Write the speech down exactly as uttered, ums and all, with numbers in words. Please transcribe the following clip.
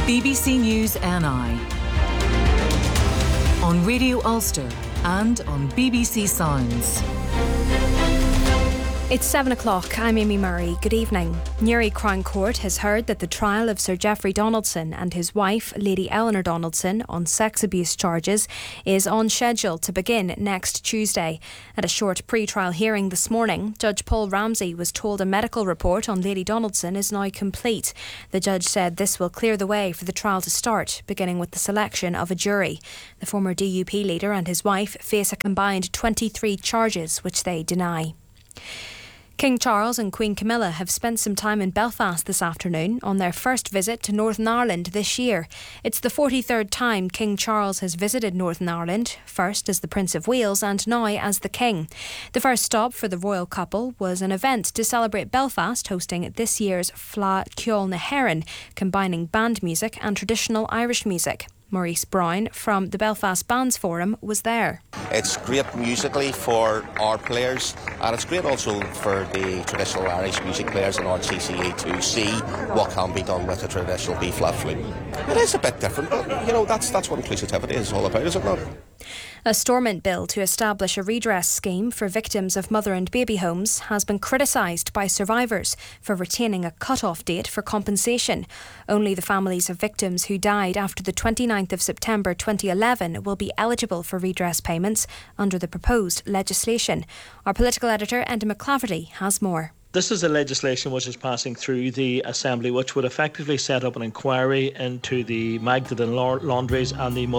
B B C News N I on Radio Ulster and on B B C Sounds. It's seven o'clock. I'm Amy Murray. Good evening. Newry Crown Court has heard that the trial of Sir Geoffrey Donaldson and his wife, Lady Eleanor Donaldson, on sex abuse charges is on schedule to begin next Tuesday. At a short pre-trial hearing this morning, Judge Paul Ramsey was told a medical report on Lady Donaldson is now complete. The judge said this will clear the way for the trial to start, beginning with the selection of a jury. The former D U P leader and his wife face a combined twenty-three charges, which they deny. King Charles and Queen Camilla have spent some time in Belfast this afternoon on their first visit to Northern Ireland this year. It's the forty-third time King Charles has visited Northern Ireland, first as the Prince of Wales and now as the King. The first stop for the royal couple was an event to celebrate Belfast hosting this year's Fleadh Cheoil na hÉireann, combining band music and traditional Irish music. Maurice Brown from the Belfast Bands Forum was there. It's great musically for our players, and it's great also for the traditional Irish music players in R T C E to see what can be done with a traditional B-flat flute. It is a bit different, but you know that's that's what inclusivity is all about, is it not? A Stormont bill to establish a redress scheme for victims of mother and baby homes has been criticised by survivors for retaining a cut-off date for compensation. Only the families of victims who died after the twenty-ninth of September twenty eleven will be eligible for redress payments under the proposed legislation. Our political editor, Enda McClaverty, has more. This is a legislation which is passing through the Assembly, which would effectively set up an inquiry into the Magdalen laundries and the